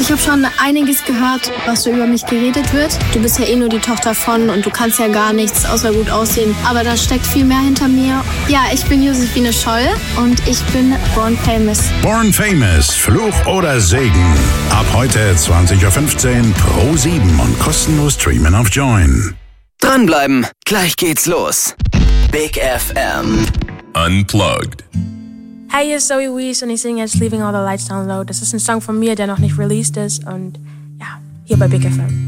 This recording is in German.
Ich habe schon einiges gehört, was so über mich geredet wird. Du bist ja eh nur die Tochter von und du kannst ja gar nichts außer gut aussehen. Aber da steckt viel mehr hinter mir. Ja, ich bin Josephine Scholl und ich bin Born Famous. Born Famous, Fluch oder Segen. Ab heute 20.15 Uhr Pro7 und kostenlos streamen auf Join. Dranbleiben, gleich geht's los. Big FM. Unplugged. Hey, hier ist Zoe Wees und ich singe jetzt Leaving All the Lights Down Low. Das ist ein Song von mir, der noch nicht released ist und ja, hier bei Big FM.